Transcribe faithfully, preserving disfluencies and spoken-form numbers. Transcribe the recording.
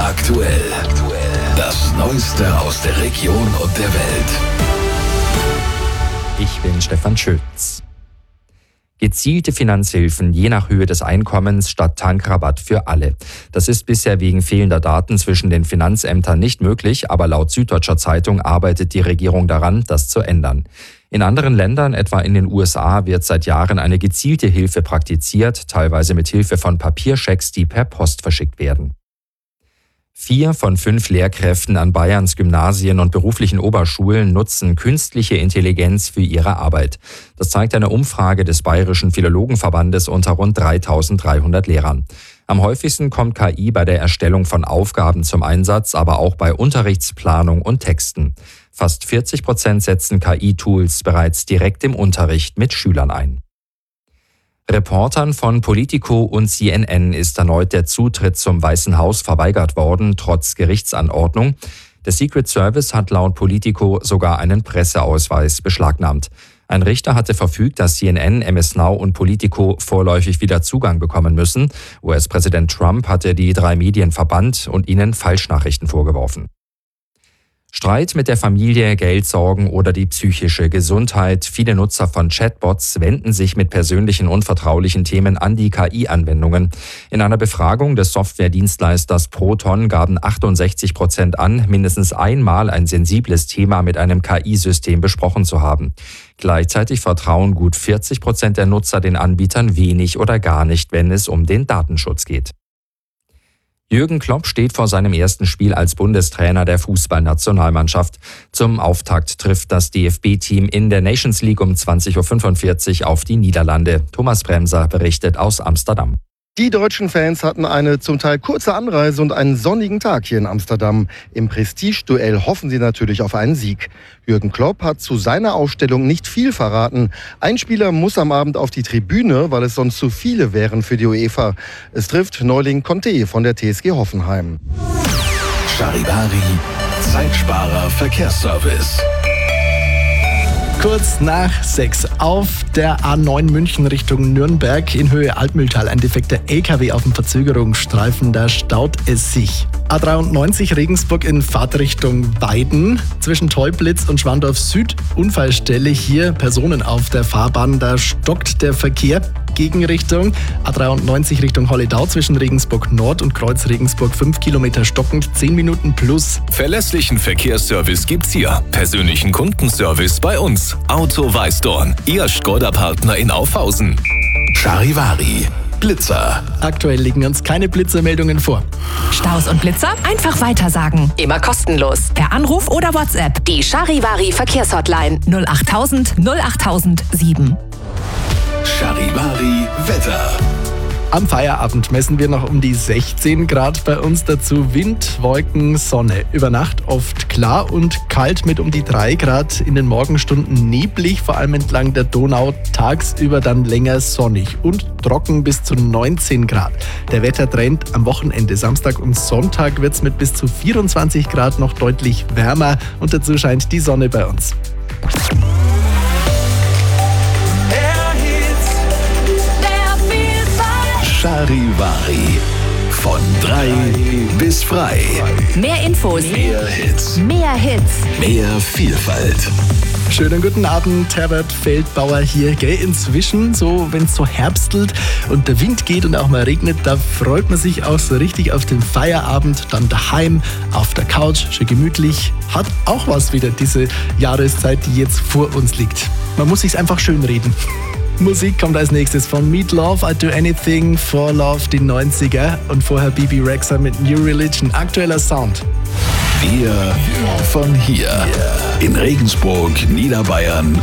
aktuell. Das Neueste aus der Region und der Welt. Ich bin Stefan Schütz. Gezielte Finanzhilfen je nach Höhe des Einkommens statt Tankrabatt für alle. Das ist bisher wegen fehlender Daten zwischen den Finanzämtern nicht möglich, aber laut Süddeutscher Zeitung arbeitet die Regierung daran, das zu ändern. In anderen Ländern, etwa in den U S A, wird seit Jahren eine gezielte Hilfe praktiziert, teilweise mit Hilfe von Papierschecks, die per Post verschickt werden. Vier von fünf Lehrkräften an Bayerns Gymnasien und beruflichen Oberschulen nutzen künstliche Intelligenz für ihre Arbeit. Das zeigt eine Umfrage des Bayerischen Philologenverbandes unter rund dreitausenddreihundert Lehrern. Am häufigsten kommt K I bei der Erstellung von Aufgaben zum Einsatz, aber auch bei Unterrichtsplanung und Texten. Fast vierzig Prozent setzen K I-Tools bereits direkt im Unterricht mit Schülern ein. Reportern von Politico und C N N ist erneut der Zutritt zum Weißen Haus verweigert worden, trotz Gerichtsanordnung. Der Secret Service hat laut Politico sogar einen Presseausweis beschlagnahmt. Ein Richter hatte verfügt, dass C N N, M S Now und Politico vorläufig wieder Zugang bekommen müssen. U S-Präsident Trump hatte die drei Medien verbannt und ihnen Falschnachrichten vorgeworfen. Streit mit der Familie, Geldsorgen oder die psychische Gesundheit. Viele Nutzer von Chatbots wenden sich mit persönlichen und vertraulichen Themen an die K I-Anwendungen. In einer Befragung des Softwaredienstleisters Proton gaben achtundsechzig Prozent an, mindestens einmal ein sensibles Thema mit einem K I-System besprochen zu haben. Gleichzeitig vertrauen gut vierzig Prozent der Nutzer den Anbietern wenig oder gar nicht, wenn es um den Datenschutz geht. Jürgen Klopp steht vor seinem ersten Spiel als Bundestrainer der Fußballnationalmannschaft. Zum Auftakt trifft das D F B-Team in der Nations League um zwanzig Uhr fünfundvierzig auf die Niederlande. Thomas Bremser berichtet aus Amsterdam. Die deutschen Fans hatten eine zum Teil kurze Anreise und einen sonnigen Tag hier in Amsterdam. Im Prestigeduell hoffen sie natürlich auf einen Sieg. Jürgen Klopp hat zu seiner Aufstellung nicht viel verraten. Ein Spieler muss am Abend auf die Tribüne, weil es sonst zu viele wären für die UEFA. Es trifft Neuling Conte von der T S G Hoffenheim. Charivari, Zeitsparer Verkehrsservice. Kurz nach sechs auf der A neun München Richtung Nürnberg in Höhe Altmühltal. Ein defekter L K W auf dem Verzögerungsstreifen, da staut es sich. A dreiundneunzig Regensburg in Fahrtrichtung Weiden. Zwischen Teublitz und Schwandorf Süd Unfallstelle. Hier Personen auf der Fahrbahn, da stockt der Verkehr. Gegenrichtung A dreiundneunzig Richtung Holledau zwischen Regensburg Nord und Kreuz Regensburg fünf Kilometer stockend, zehn Minuten plus. Verlässlichen Verkehrsservice gibt's hier. Persönlichen Kundenservice bei uns. Auto Weißdorn, Ihr Skoda-Partner in Aufhausen. Charivari, Blitzer. Aktuell liegen uns keine Blitzermeldungen vor. Staus und Blitzer einfach weitersagen. Immer kostenlos. Per Anruf oder WhatsApp. Die Charivari Verkehrshotline null achttausend null achttausend sieben. Charivari Wetter. Am Feierabend messen wir noch um die sechzehn Grad bei uns, dazu Wind, Wolken, Sonne. Über Nacht oft klar und kalt mit um die drei Grad, in den Morgenstunden neblig, vor allem entlang der Donau, tagsüber dann länger sonnig und trocken bis zu neunzehn Grad. Der Wettertrend am Wochenende, Samstag und Sonntag, wird es mit bis zu vierundzwanzig Grad noch deutlich wärmer und dazu scheint die Sonne bei uns. Charivari. Von drei bis frei. Mehr Infos. Mehr Hits. Mehr Hits. Mehr Vielfalt. Schönen guten Abend, Herbert Feldbauer hier. Gell, inzwischen, so wenn es so herbstelt und der Wind geht und auch mal regnet, da freut man sich auch so richtig auf den Feierabend. Dann daheim, auf der Couch, schön gemütlich. Hat auch was wieder, diese Jahreszeit, die jetzt vor uns liegt. Man muss sich's einfach schön reden. Musik kommt als nächstes von Meat Love, I Do Anything for Love, die neunziger und vorher B B Rexha mit New Religion, aktueller Sound. Wir von hier in Regensburg, Niederbayern